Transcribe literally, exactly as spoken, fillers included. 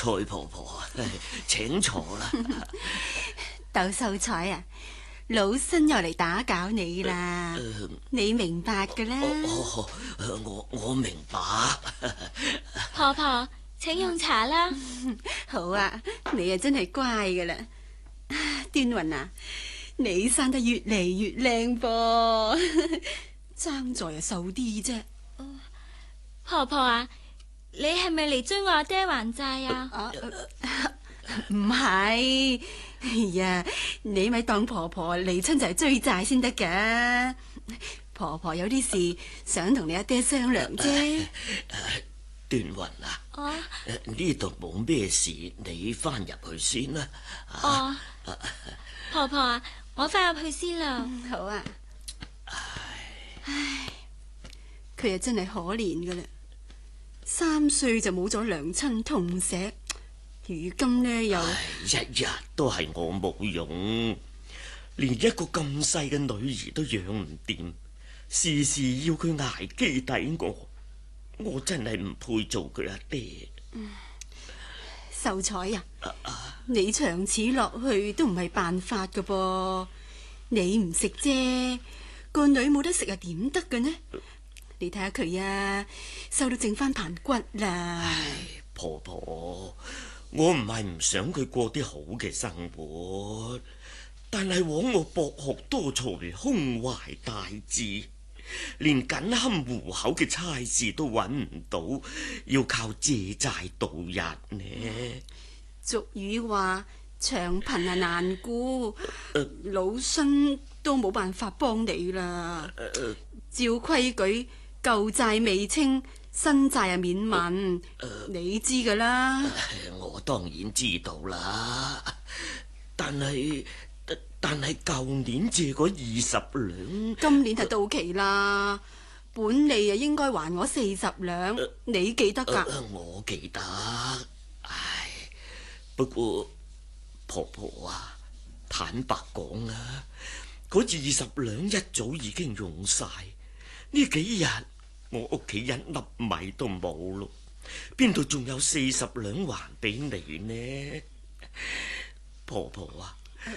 蔡婆婆，請坐啦。 竇秀才啊，老身又嚟打攪你啦， 呃、 你明白㗎啦。 哦哦、我我明白。 婆婆，請用茶啦。 好啊，你啊真係乖㗎啦。端雲啊，你生得越嚟越靚噃，爭在啊瘦啲啫。 婆婆啊，你係咪嚟追我阿爹還債啊？ 唔係，哎呀，你咪當婆婆嚟親就係追債先得噶。婆婆有啲事想同你阿爹商量啫。 端雲啊， 哦， 呢度冇咩事，你翻入去先啦。 哦，婆婆啊，我翻入去先啦。 嗯，好啊。唉，佢啊真係可憐噶啦，三歲就冇咗娘親痛錫，如今呢又日日都係我冇用，連一個咁細嘅女兒都養唔掂，時時要佢挨基底我，我真係唔配做佢阿爹。 嗯，秀才啊，啊你長此落去都唔係辦法噶噃，你唔食啫，個女冇得食啊點得嘅呢？你睇下佢啊，瘦到剩翻棚骨啦。 唉，婆婆，我唔係唔想佢過啲好嘅生活，但係枉我博學多才，胸懷大志，連緊堪糊口嘅差事都揾唔到，要靠借債度日呢？ 俗語話長貧啊難顧，呃、老身都冇辦法幫你啦。呃、照規矩，舊債未清，新債啊免問，呃、你知噶啦。 我當然知道啦，但係但係舊年借嗰二十兩，今年係到期啦，本利啊應該還我四十兩，呃、你記得噶？ 呃呃？我記得，唉，不過婆婆啊，坦白講啊，嗰二十兩一早已經用晒，呢幾日我屋企一粒米都冇咯，邊度仲有四十兩還俾你呢？婆婆啊，